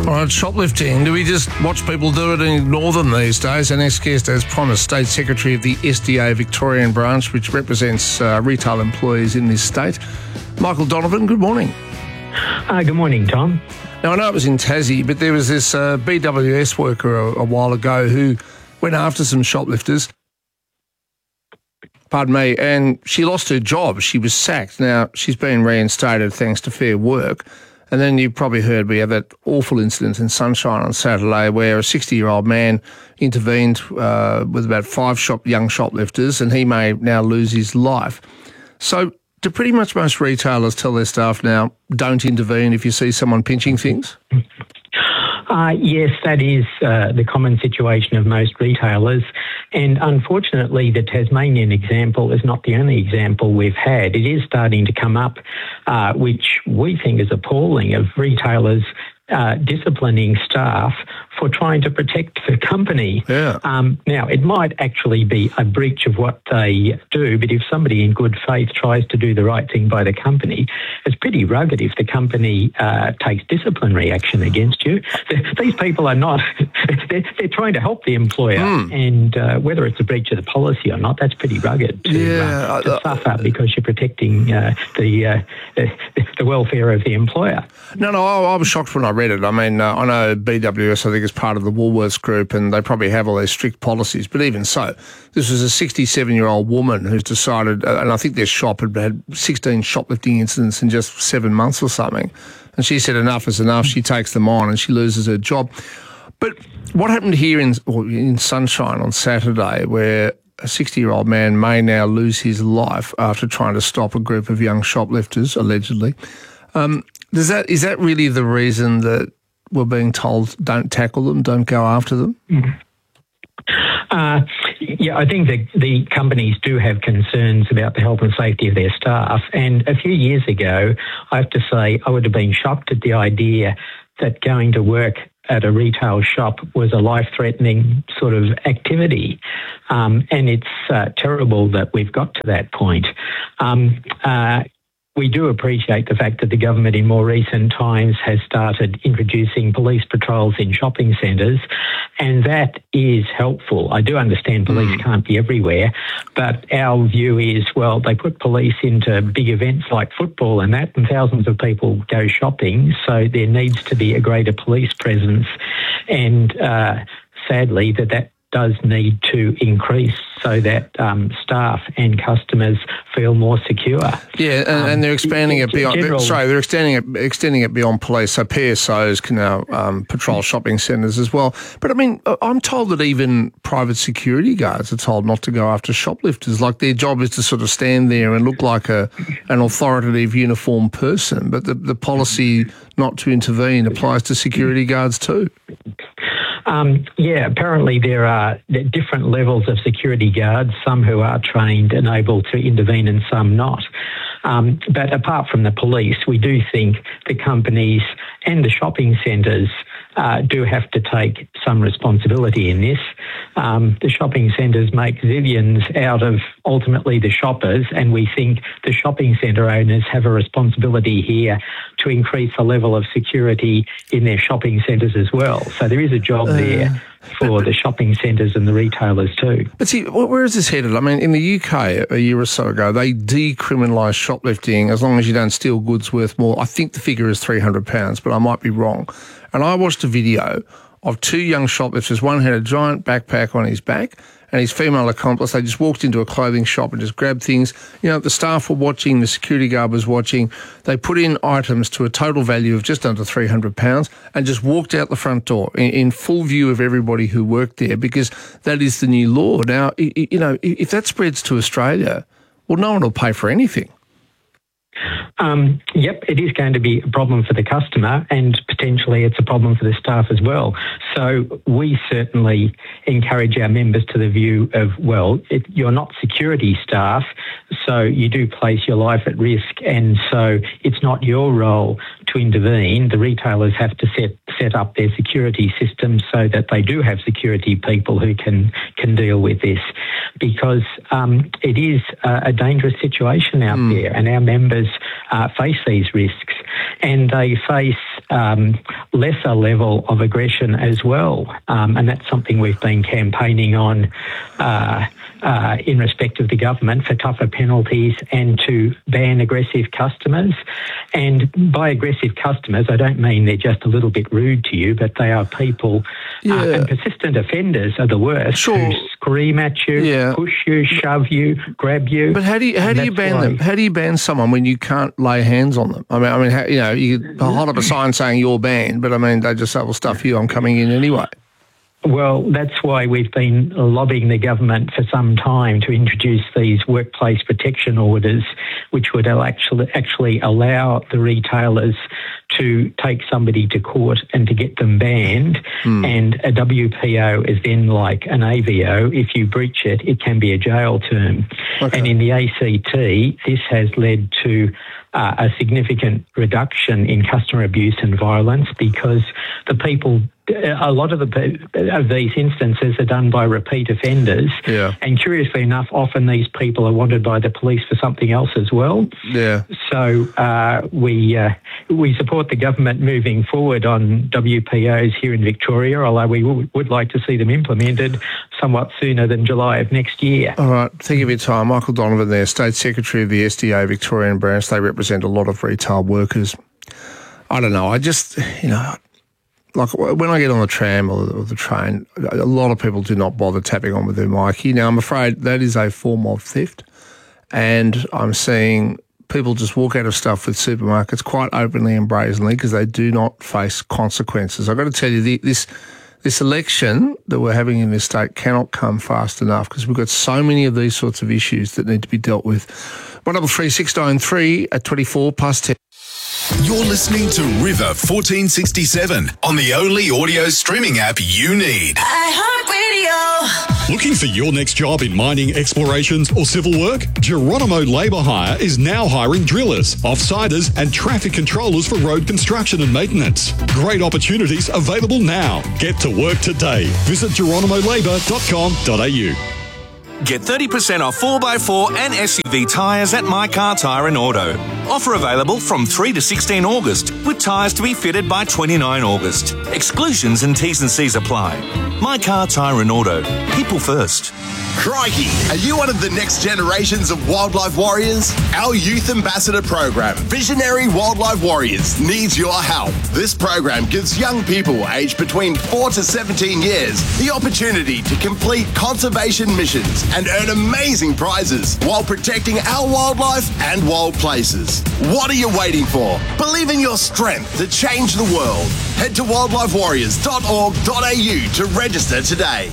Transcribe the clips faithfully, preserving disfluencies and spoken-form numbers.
All right, shoplifting. Do we just watch people do it and ignore them these days? Our next guest is Promise State Secretary of the S D A Victorian branch, which represents uh, retail employees in this state. Michael Donovan, good morning. Uh, good morning, Tom. Now, I know it was in Tassie, but there was this uh, B W S worker a, a while ago who went after some shoplifters. Pardon me, and she lost her job. She was sacked. Now, she's been reinstated thanks to Fair Work. And then you probably heard we had that awful incident in Sunshine on Saturday where a sixty-year-old man intervened uh, with about five shop young shoplifters, and he may now lose his life. So do pretty much most retailers tell their staff now, don't intervene if you see someone pinching things? Uh, yes, that is uh, the common situation of most retailers. And unfortunately, the Tasmanian example is not the only example we've had. It is starting to come up, uh, which we think is appalling, of retailers uh, disciplining staff for trying to protect the company. Yeah. Um, now, it might actually be a breach of what they do, but if somebody in good faith tries to do the right thing by the company, it's pretty rugged if the company uh, takes disciplinary action against you. These people are not, they're, they're trying to help the employer, mm. and uh, whether it's a breach of the policy or not, that's pretty rugged to, yeah, uh, to uh, suffer because you're protecting uh, the, uh, the welfare of the employer. No, no, I, I was shocked when I read it. I mean, uh, I know B W S, I think, is part of the Woolworths Group, and they probably have all these strict policies. But even so, this was a sixty-seven-year-old woman who's decided, uh, and I think their shop had had sixteen shoplifting incidents in just seven months or something. And she said enough is enough. She takes them on and she loses her job. But what happened here in, in Sunshine on Saturday, where a sixty-year-old man may now lose his life after trying to stop a group of young shoplifters, allegedly. Um, does that is that really the reason that we're being told don't tackle them, don't go after them? Uh, yeah, I think that the companies do have concerns about the health and safety of their staff. And a few years ago, I have to say, I would have been shocked at the idea that going to work at a retail shop was a life-threatening sort of activity. Um, and it's uh, terrible that we've got to that point. Um, uh, We do appreciate the fact that the government in more recent times has started introducing police patrols in shopping centres, and that is helpful. I do understand police mm. can't be everywhere, but our view is, well, they put police into big events like football and that, and thousands of people go shopping, so there needs to be a greater police presence, and uh, sadly that that does need to increase so that um, staff and customers feel more secure. Yeah, and, um, and they're expanding it beyond. General, sorry, they're extending it, extending it beyond police. So P S Os can now um, patrol shopping centres as well. But I mean, I'm told that even private security guards are told not to go after shoplifters. Like their job is to sort of stand there and look like a an authoritative uniformed person. But the the policy not to intervene applies to security guards too. Um, yeah, apparently there are different levels of security guards, some who are trained and able to intervene and some not. Um, but apart from the police, we do think the companies and the shopping centres uh, do have to take some responsibility in this. Um, the shopping centres make zillions out of ultimately the shoppers, and we think the shopping centre owners have a responsibility here to increase the level of security in their shopping centres as well. So there is a job uh, there for the shopping centres and the retailers too. But see, where is this headed? I mean, in the U K a year or so ago, they decriminalised shoplifting as long as you don't steal goods worth more. I think the figure is three hundred pounds, but I might be wrong. And I watched a video of two young shoplifters. One had a giant backpack on his back, and his female accomplice, they just walked into a clothing shop and just grabbed things. You know, the staff were watching, the security guard was watching. They put in items to a total value of just under three hundred pounds and just walked out the front door in, in full view of everybody who worked there, because that is the new law. Now, you know, if that spreads to Australia, well, no one will pay for anything. Um, yep, it is going to be a problem for the customer, and potentially it's a problem for the staff as well. So we certainly encourage our members to the view of, well, it, you're not security staff, so you do place your life at risk, and so it's not your role to intervene. The retailers have to set set up their security systems so that they do have security people who can, can deal with this, because um, it is a, a dangerous situation out mm. there, and our members uh, face these risks, and they face um, lesser level of aggression as well. Um, and that's something we've been campaigning on uh, uh, in respect of the government for tougher penalties and to ban aggressive customers. And by aggressive customers, I don't mean they're just a little bit rude to you, but they are people, yeah. uh, and persistent offenders are the worst, sure. who scream at you, yeah. push you, shove you, grab you. But how do you how do you ban why... them? How do you ban someone when you can't lay hands on them? I mean, I mean, how, you know, you could hold up a sign saying you're banned, but I mean, they just say, "Well, stuff you, I'm coming in anyway." Well, that's why we've been lobbying the government for some time to introduce these workplace protection orders, which would actually actually allow the retailers to take somebody to court and to get them banned. Mm. And a W P O is then like an A V O. If you breach it, it can be a jail term. Okay. And in the A C T, this has led to uh, a significant reduction in customer abuse and violence because the people... A lot of the of these instances are done by repeat offenders, yeah. and curiously enough, often these people are wanted by the police for something else as well. Yeah. So uh, we uh, we support the government moving forward on W P Os here in Victoria, although we w- would like to see them implemented somewhat sooner than July of next year. All right, thank you for your time, Michael Donovan, there, State Secretary of the S D A Victorian branch. They represent a lot of retail workers. I don't know. I just you know. Like when I get on the tram or the train, a lot of people do not bother tapping on with their Mikey. Now, I'm afraid that is a form of theft, and I'm seeing people just walk out of stuff with supermarkets quite openly and brazenly because they do not face consequences. I've got to tell you, the, this this election that we're having in this state cannot come fast enough because we've got so many of these sorts of issues that need to be dealt with. one double three six nine three at twenty-four plus ten. You're listening to River fourteen sixty-seven on the only audio streaming app you need. iHeartRadio. Looking for your next job in mining, explorations or civil work? Geronimo Labour Hire is now hiring drillers, offsiders and traffic controllers for road construction and maintenance. Great opportunities available now. Get to work today. Visit geronimo labour dot com dot a u. Get thirty percent off four by four and S U V tyres at My Car Tyre and Auto. Offer available from three to sixteen August, with tyres to be fitted by twenty-nine August. Exclusions and T's and C's apply. My Car Tyre and Auto. People first. Crikey, are you one of the next generations of wildlife warriors? Our Youth Ambassador program, Visionary Wildlife Warriors, needs your help. This program gives young people aged between four to seventeen years the opportunity to complete conservation missions and earn amazing prizes while protecting our wildlife and wild places. What are you waiting for? Believe in your strength to change the world. Head to wildlife warriors dot org dot a u to register today.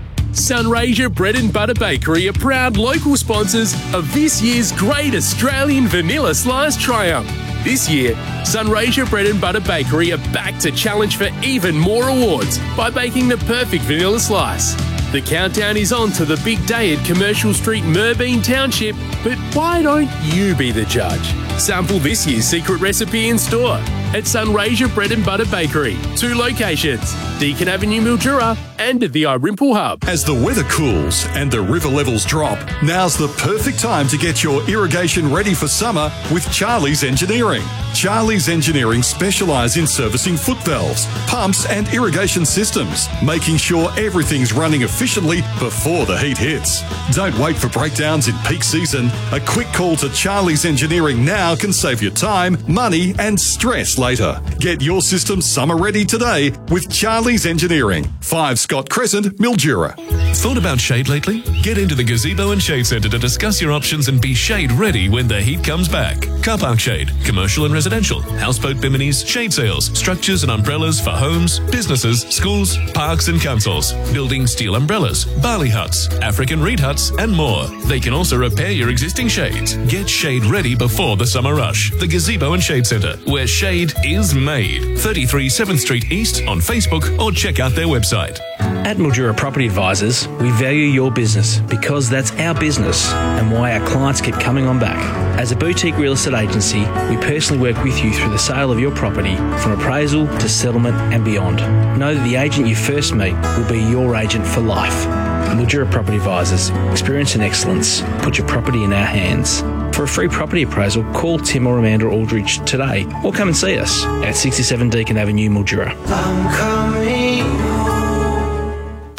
Sunraysia Bread and Butter Bakery are proud local sponsors of this year's Great Australian Vanilla Slice Triumph. This year, Sunraysia Bread and Butter Bakery are back to challenge for even more awards by baking the perfect vanilla slice. The countdown is on to the big day at Commercial Street, Merbein Township, but why don't you be the judge? Sample this year's secret recipe in store at Sunraysia Bread and Butter Bakery. Two locations, Deakin Avenue, Mildura, and at the Irimple Hub. As the weather cools and the river levels drop, now's the perfect time to get your irrigation ready for summer with Charlie's Engineering. Charlie's Engineering specialise in servicing foot valves, pumps and irrigation systems, making sure everything's running efficiently before the heat hits. Don't wait for breakdowns in peak season. A quick call to Charlie's Engineering now can save you time, money and stress later. Get your system summer ready today with Charlie's Engineering. five Scott Crescent, Mildura. Thought about shade lately? Get into the Gazebo and Shade Centre to discuss your options and be shade ready when the heat comes back. Car park shade, commercial and residential, houseboat biminis, shade sails, structures and umbrellas for homes, businesses, schools, parks and councils, building steel umbrellas, barley huts, African reed huts and more. They can also repair your existing shades. Get shade ready before the summer rush. The Gazebo and Shade Centre, where shade is made. thirty-three seventh Street East on Facebook or check out their website. At Mildura Property Advisors, we value your business because that's our business and why our clients keep coming on back. As a boutique real estate agency, we personally work with you through the sale of your property from appraisal to settlement and beyond. Know that the agent you first meet will be your agent for life. Mildura Property Advisors, experience and excellence. Put your property in our hands. For a free property appraisal, call Tim or Amanda Aldridge today or come and see us at sixty-seven Deakin Avenue, Mildura. I'm coming home.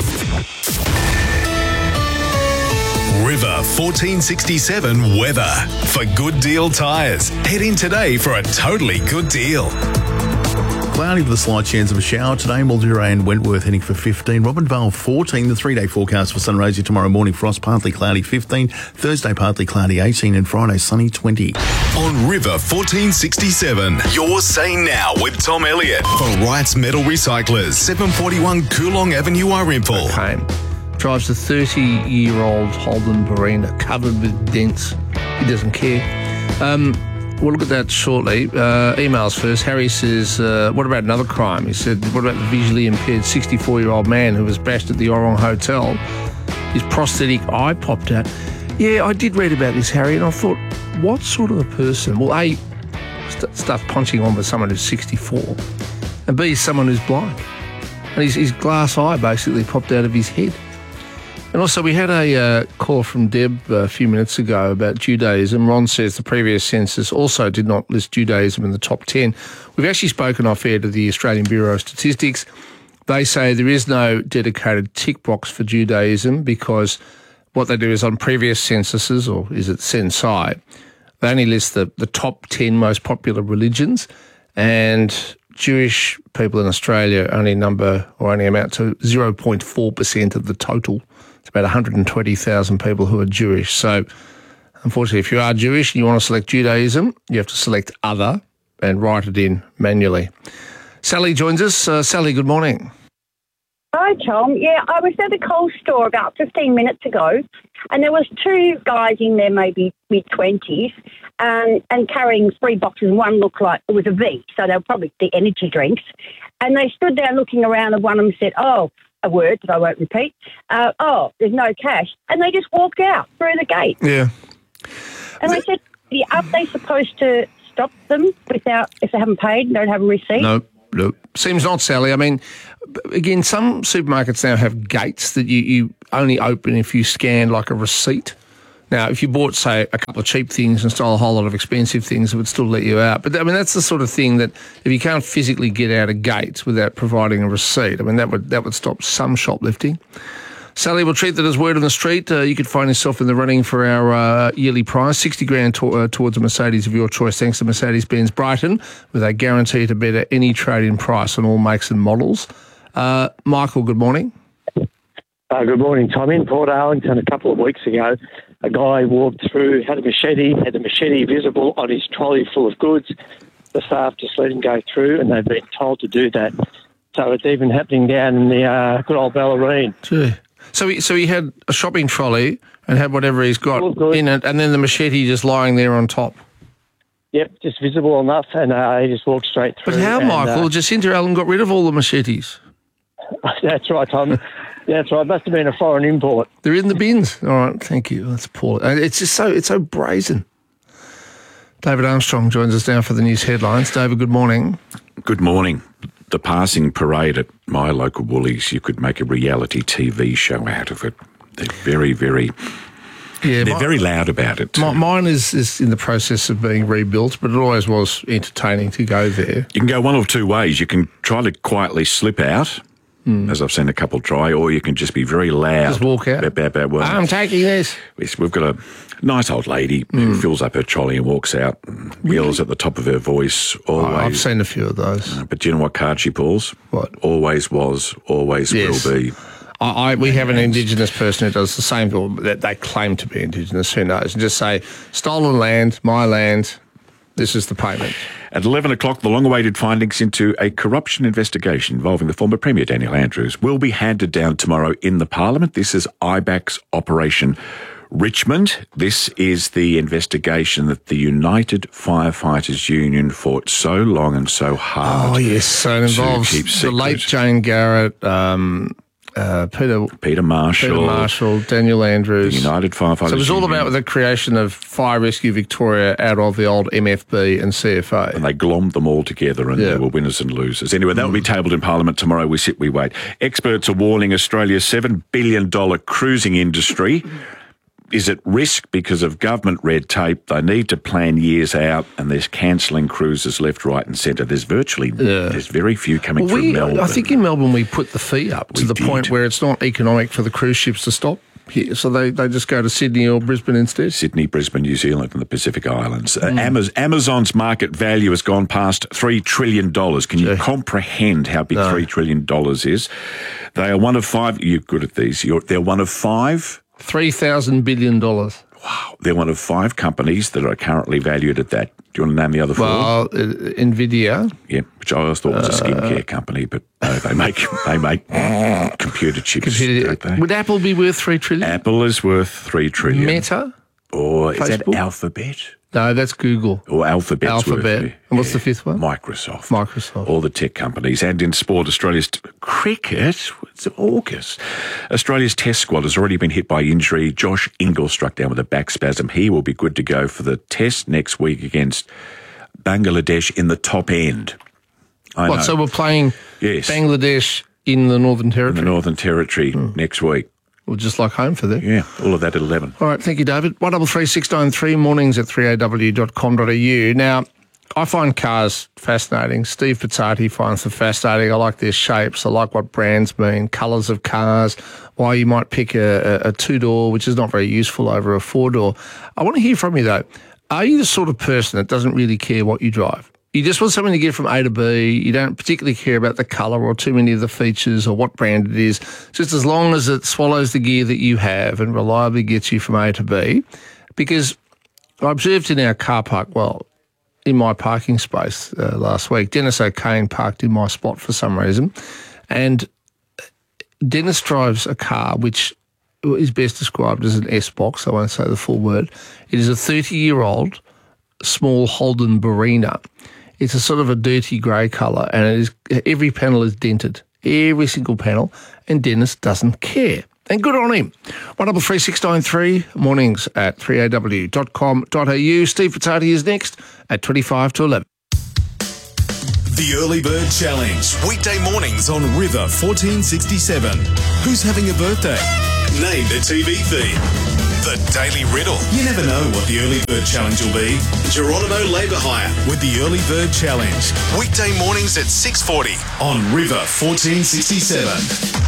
River fourteen sixty-seven weather. For Good Deal Tyres, head in today for a totally good deal. Cloudy with a slight chance of a shower today. Mildura and Wentworth heading for fifteen. Robinvale fourteen. The three-day forecast for Sunraysia tomorrow morning. Frost partly cloudy fifteen. Thursday partly cloudy eighteen. And Friday sunny twenty. On River fourteen sixty-seven, you're saying now with Tom Elliott for Wright's Metal Recyclers, seven forty-one Coolong Avenue, Arimpool. Okay. Drives a thirty-year-old Holden Barina covered with dents. He doesn't care. Um... We'll look at that shortly. Uh, emails first. Harry says, uh, what about another crime? He said, what about the visually impaired sixty-four-year-old man who was bashed at the Orong Hotel? His prosthetic eye popped out. Yeah, I did read about this, Harry, and I thought, what sort of a person? Well, A, st- start punching on with someone who's sixty-four, and B, someone who's blind. And his, his glass eye basically popped out of his head. And also, we had a uh, call from Deb uh, a few minutes ago about Judaism. Ron says the previous census also did not list Judaism in the top ten. We've actually spoken off air to the Australian Bureau of Statistics. They say there is no dedicated tick box for Judaism because what they do is on previous censuses, or is it Censai, they only list the, the top ten most popular religions, and Jewish people in Australia only number or only amount to zero point four percent of the total. It's about one hundred twenty thousand people who are Jewish. So, unfortunately, if you are Jewish and you want to select Judaism, you have to select other and write it in manually. Sally joins us. Uh, Sally, good morning. Hi, Tom. Yeah, I was at the Coles store about fifteen minutes ago, and there was two guys in there, maybe mid-twenties, and, and carrying three boxes. One looked like it was a V, so they were probably the energy drinks. And they stood there looking around, and one of them said, oh, a word that I won't repeat, uh, oh, there's no cash. And they just walked out through the gate. Yeah. And I said, yeah, aren't they supposed to stop them without, if they haven't paid and don't have a receipt? No, no. Seems not, Sally. I mean, again, some supermarkets now have gates that you, you only open if you scan like a receipt. Now, if you bought, say, a couple of cheap things and stole a whole lot of expensive things, it would still let you out. But, I mean, that's the sort of thing that if you can't physically get out of gates without providing a receipt, I mean, that would that would stop some shoplifting. Sally, we'll treat that as word on the street. Uh, you could find yourself in the running for our uh, yearly prize, sixty grand to, uh, towards a Mercedes of your choice, thanks to Mercedes-Benz Brighton, with a guarantee to better any trade-in price on all makes and models. Uh, Michael, good morning. Uh, good morning, Tom. In Port Arlington a couple of weeks ago, a guy walked through, had a machete, had the machete visible on his trolley full of goods. The staff just let him go through, and they've been told to do that. So it's even happening down in the uh, good old Bellarine. Gee. So he, so he had a shopping trolley and had whatever he's got in it, and then the machete just lying there on top. Yep, just visible enough, and uh, he just walked straight through. But how, and, Michael? Uh, Jacinta Allen got rid of all the machetes. That's right, Tom. That's right. Must have been a foreign import. They're in the bins. All right, thank you. That's poor. It's just so it's so brazen. David Armstrong joins us now for the news headlines. David, good morning. Good morning. The passing parade at my local Woolies, you could make a reality T V show out of it. They're very, very... Yeah, They're my, very loud about it. My, mine is, is in the process of being rebuilt, but it always was entertaining to go there. You can go one of two ways. You can try to quietly slip out, mm. as I've seen a couple try, or you can just be very loud. Just walk out. About, about, well, I'm taking this. We've got a nice old lady mm. who fills up her trolley and walks out and really? yells at the top of her voice. Always. Oh, I've seen a few of those. Uh, but do you know what card she pulls? What? Always was, always yes. will be. I, I, we have an Indigenous person who does the same, or that they claim to be Indigenous, who knows, and just say, stolen land, my land, this is the payment. At eleven o'clock, the long-awaited findings into a corruption investigation involving the former Premier Daniel Andrews will be handed down tomorrow in the Parliament. This is I BAC's Operation Richmond. This is the investigation that the United Firefighters Union fought so long and so hard. Oh, yes, so it involves the late Jane Garrett, um... Uh, Peter Peter Marshall, Peter Marshall, Daniel Andrews, the United Firefighters. So it was all Union. about the creation of Fire Rescue Victoria out of the old M F B and C F A, and they glommed them all together, and yeah. there were winners and losers. Anyway, that will mm. be tabled in Parliament tomorrow. We sit, we wait. Experts are warning Australia's seven billion dollar cruising industry is at risk because of government red tape. They need to plan years out, and there's cancelling cruises left, right and centre. There's virtually, yeah. there's very few coming well, through we, Melbourne. I think in Melbourne we put the fee up to we the did. point where it's not economic for the cruise ships to stop here. So they, they just go to Sydney or Brisbane instead. Sydney, Brisbane, New Zealand and the Pacific Islands. Mm. Uh, Amaz- Amazon's market value has gone past three trillion dollars. Can you yeah. comprehend how big no. three trillion dollars is? They are one of five... You're good at these. You're, they're one of five... three thousand billion dollars. Wow. They're one of five companies that are currently valued at that. Do you want to name the other four? Well, uh, NVIDIA. Yeah, which I always thought was a skincare uh, company, but no, they make they make computer chips, computer, don't they? Would Apple be worth three trillion dollars? Apple is worth three trillion dollars. Meta? Or Facebook? Is that Alphabet? No, that's Google. Or Alphabet's Alphabet. Worth, and what's yeah, the fifth one? Microsoft. Microsoft. All the tech companies. And in sport, Australia's t- cricket, it's August. Australia's test squad has already been hit by injury. Josh Ingle struck down with a back spasm. He will be good to go for the test next week against Bangladesh in the top end. I what, know. so we're playing yes. Bangladesh in the Northern Territory? In the Northern Territory hmm. next week. Well, just like home for them. Yeah, all of that at eleven. All right, thank you, David. one double three six nine three, mornings at three a w dot com dot a u. Now, I find cars fascinating. Steve Pizzati finds them fascinating. I like their shapes. I like what brands mean, colours of cars, why you might pick a, a, a two-door, which is not very useful, over a four-door. I want to hear from you, though. Are you the sort of person that doesn't really care what you drive? You just want something to get from A to B. You don't particularly care about the colour or too many of the features or what brand it is, just as long as it swallows the gear that you have and reliably gets you from A to B. Because I observed in our car park, well, in my parking space uh, last week, Dennis O'Kane parked in my spot for some reason, and Dennis drives a car which is best described as an S-Box. I won't say the full word. It is a thirty-year-old small Holden Barina. It's a sort of a dirty grey colour, and it is every panel is dented, every single panel, and Dennis doesn't care. And good on him. one double three six nine three, mornings at three a w dot com dot a u. Steve Pizzati is next at twenty-five to eleven. The Early Bird Challenge. Weekday mornings on River fourteen sixty-seven. Who's having a birthday? Name the T V theme. The Daily Riddle. You never know what the Early Bird Challenge will be. Geronimo Labour Hire with the Early Bird Challenge. Weekday mornings at six forty on River fourteen sixty-seven.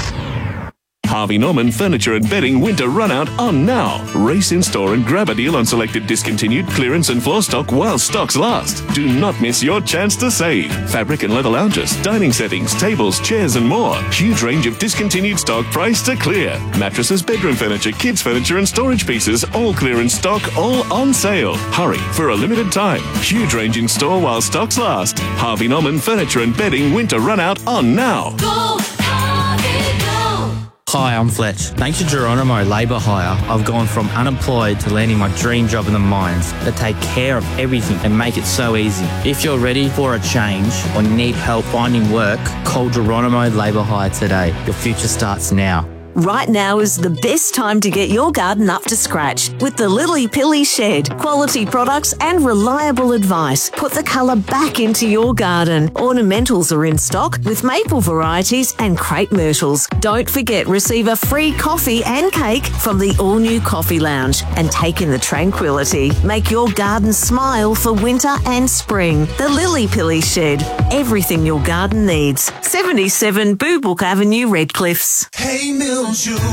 Harvey Norman Furniture and Bedding Winter Runout on now. Race in store and grab a deal on selected discontinued clearance and floor stock while stocks last. Do not miss your chance to save. Fabric and leather lounges, dining settings, tables, chairs and more. Huge range of discontinued stock priced to clear. Mattresses, bedroom furniture, kids furniture and storage pieces, all clearance stock, all on sale. Hurry for a limited time. Huge range in store while stocks last. Harvey Norman Furniture and Bedding Winter Runout on now. Go, Harvey, go! Hi, I'm Fletch. Thanks to Geronimo Labour Hire, I've gone from unemployed to landing my dream job in the mines. They take care of everything and make it so easy. If you're ready for a change or need help finding work, call Geronimo Labour Hire today. Your future starts now. Right now is the best time to get your garden up to scratch with the Lily Pilly Shed. Quality products and reliable advice. Put the colour back into your garden. Ornamentals are in stock with maple varieties and crepe myrtles. Don't forget, receive a free coffee and cake from the all-new Coffee Lounge and take in the tranquility. Make your garden smile for winter and spring. The Lily Pilly Shed. Everything your garden needs. seventy-seven Boobook Avenue, Redcliffs. Hey, Mill.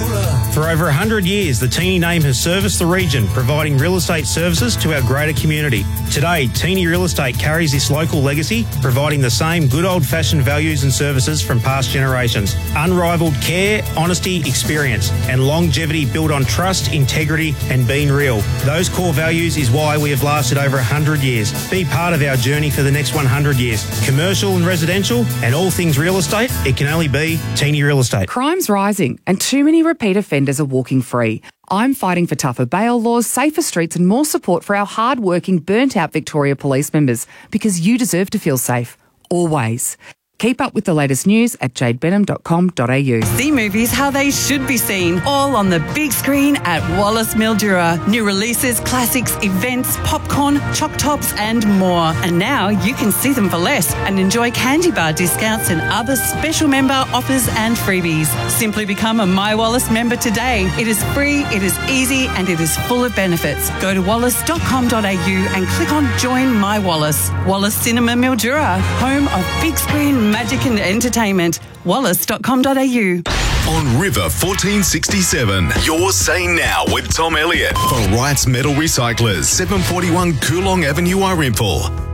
For over one hundred years, the Teeny name has serviced the region, providing real estate services to our greater community. Today, Teeny Real Estate carries this local legacy, providing the same good old-fashioned values and services from past generations. Unrivaled care, honesty, experience, and longevity built on trust, integrity, and being real. Those core values is why we have lasted over one hundred years. Be part of our journey for the next one hundred years. Commercial and residential, and all things real estate, it can only be Teeny Real Estate. Crime's rising, and too many repeat offenders are walking free. I'm fighting for tougher bail laws, safer streets and more support for our hard-working, burnt-out Victoria police members because you deserve to feel safe. Always. Keep up with the latest news at jade benham dot com dot a u. See movies how they should be seen, all on the big screen at Wallace Mildura. New releases, classics, events, popcorn, choc tops and more. And now you can see them for less and enjoy candy bar discounts and other special member offers and freebies. Simply become a My Wallace member today. It is free, it is easy and it is full of benefits. Go to wallace dot com dot a u and click on Join My Wallace. Wallace Cinema Mildura, home of big screen magic and entertainment. wallace dot com dot a u. On River fourteen sixty-seven, you're saying now with Tom Elliott for Wright's Metal Recyclers, seven forty-one Coolong Avenue, Irimple.